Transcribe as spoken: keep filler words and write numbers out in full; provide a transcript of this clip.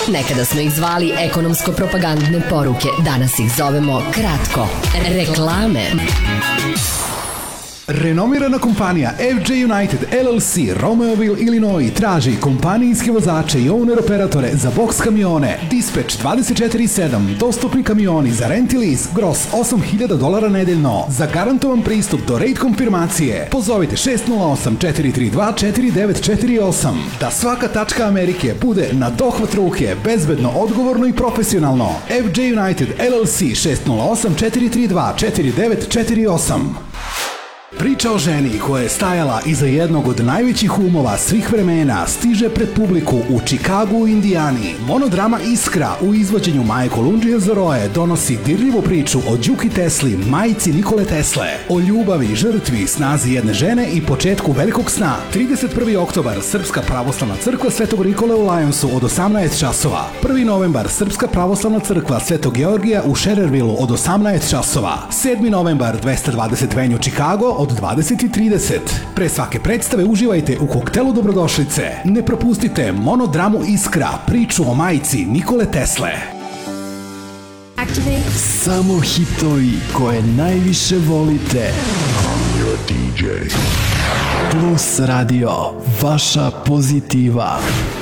Nekada smo ih zvali ekonomsko-propagandne poruke, danas ih zovemo kratko reklame. Renomirana kompanija F J United L L C Romeoville, Illinois traži kompanijske vozače i owner-operatore za boks kamione, dispatch dvadeset četiri sedam, dostupni kamioni za rent i lease, gross osam hiljada dolara nedeljno. Za garantovan pristup do rate konfirmacije pozovite šest nula osam četiri tri dva četiri devet četiri osam. Da svaka tačka Amerike bude na dohvat ruke, bezbedno, odgovorno i profesionalno. F J United L L C šest nula osam četiri tri dva četiri devet četiri osam. Priča o ženi koja je stajala iza jednog od najvećih umova svih vremena stiže pred publiku u Čikagu u Indijani. Monodrama Iskra u izvođenju Maje Kolundžije Zoroje donosi dirljivu priču o Đuki Tesli, majci Nikole Tesle, o ljubavi, žrtvi, snazi jedne žene i početku velikog sna. trideset prvi oktobar Srpska pravoslavna crkva Svetog Nikole u Lionsu od osamnaest časova. prvi novembar Srpska pravoslavna crkva Svetog Georgija u Scherervillu od osamnaest časova. sedmi novembar dvesta dvadeset Venue Chicago od dvadeset i trideset. Pre svake predstave uživajte u koktelu dobrodošlice. Ne propustite monodramu Iskra, priču o majci Nikole Tesle. Activate. Samo hitovi koje najviše volite. I'm your D J. Plus Radio, vaša pozitiva.